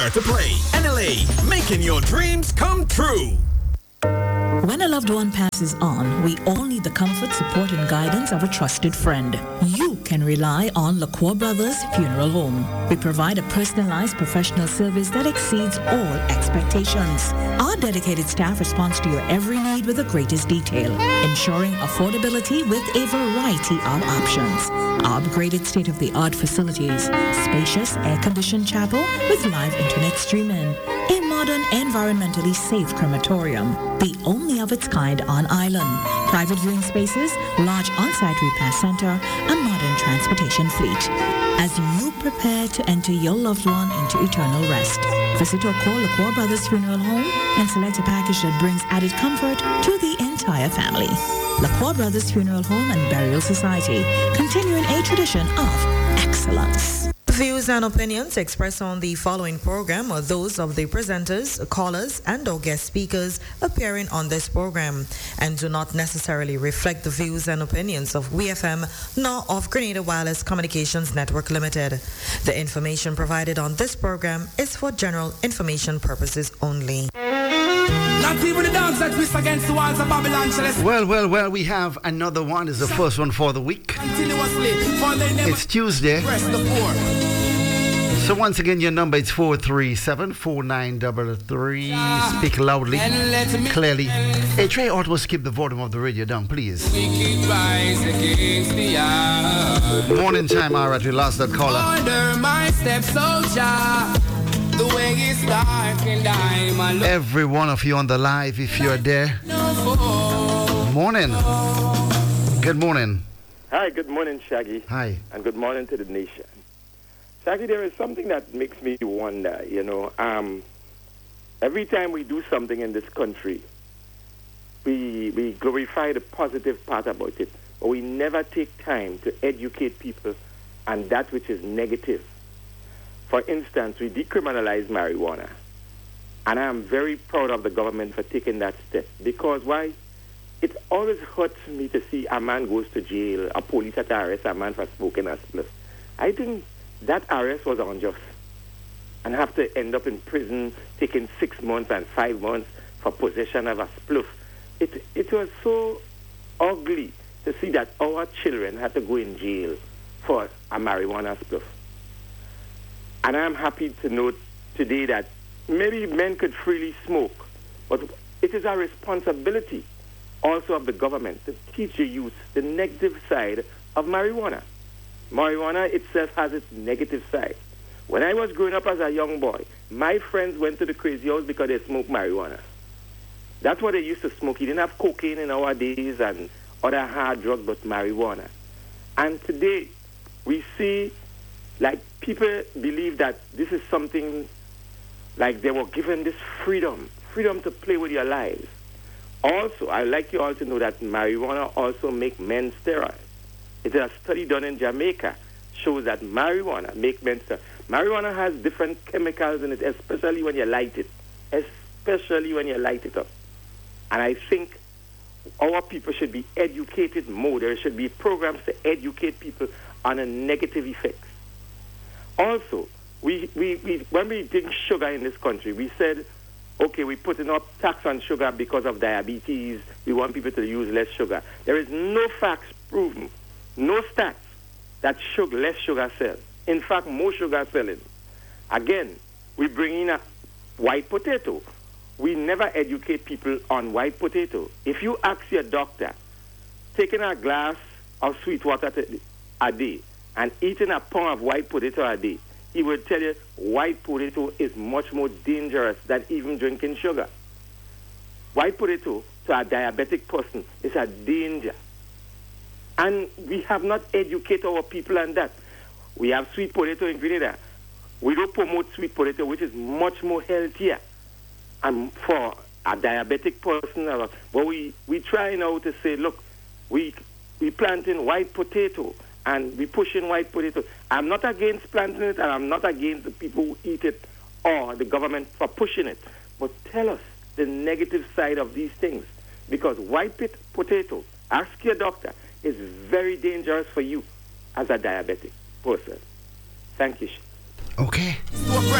To play NLA, making your dreams come true. When a loved one passes on, we all need the comfort, support, and guidance of a trusted friend. You can rely on LaCour Brothers Funeral Home. We provide a personalized professional service that exceeds all expectations. Our dedicated staff responds to your every need with the greatest detail, ensuring affordability with a variety of options. Our upgraded state-of-the-art facilities, spacious air-conditioned chapel with live internet streaming, a modern, environmentally safe crematorium, the only of its kind on island, private viewing spaces, large on-site repair center, a modern transportation fleet. As you prepare to enter your loved one into eternal rest, visit or call LaCour Brothers Funeral Home and select a package that brings added comfort to the entire family. LaCour Brothers Funeral Home and Burial Society, continuing a tradition of excellence. Views and opinions expressed on the following program are those of the presenters, callers, and/or guest speakers appearing on this program and do not necessarily reflect the views and opinions of WeFM nor of Grenada Wireless Communications Network Limited. The information provided on this program is for general information purposes only. Not even the dogs that twist against the walls of Babylon. Well, we have another one. It's the first one for the week. It's Tuesday. So once again, your number is 437-4933. Speak loudly, clearly. Hey, Trey Otto, keep the volume of the radio down, please. Morning time, alright, we lost that caller. Under my steps, soldier. The way is dark and I'm every one of you on the live, if you're there. Morning. Good morning. Hi, good morning, Shaggy. Hi. And good morning to the nation. Shaggy, there is something that makes me wonder, every time we do something in this country, we glorify the positive part about it, but we never take time to educate people on that which is negative. For instance, we decriminalize marijuana. And I am very proud of the government for taking that step. Because why? It always hurts me to see a man goes to jail, a police had to arrest a man for smoking a spliff. I think that arrest was unjust. And have to end up in prison, taking 6 months and 5 months for possession of a spliff. It was so ugly to see that our children had to go in jail for a marijuana spliff. And I'm happy to note today that maybe men could freely smoke, but it is a responsibility also of the government to teach the youth the negative side of marijuana. Marijuana itself has its negative side. When I was growing up as a young boy, my friends went to the crazy house because they smoked marijuana. That's what they used to smoke. You didn't have cocaine in our days and other hard drugs, but marijuana. And today, we see like people believe that this is something like they were given this freedom to play with your lives. Also, I'd like you all to know that marijuana also makes men sterile. It's a study done in Jamaica shows that marijuana makes men sterile. Marijuana has different chemicals in it, especially when you light it. Especially when you light it up. And I think our people should be educated more. There should be programs to educate people on the negative effects. Also, we when we drink sugar in this country, we said, okay, we're putting up tax on sugar because of diabetes. We want people to use less sugar. There is no facts proven, no stats that less sugar sells. In fact, more sugar selling. Again, we bring in a white potato. We never educate people on white potato. If you ask your doctor, taking a glass of sweet water a day and eating a pound of white potato a day, he would tell you white potato is much more dangerous than even drinking sugar. White potato to a diabetic person is a danger. And we have not educated our people on that. We have sweet potato in Grenada. We don't promote sweet potato, which is much more healthier. And for a diabetic person, but we try now to say, look, we planting white potato and we pushing white potato. I'm not against planting it, and I'm not against the people who eat it or the government for pushing it. But tell us the negative side of these things. Because white potato, ask your doctor, is very dangerous for you as a diabetic person. Thank you. Okay.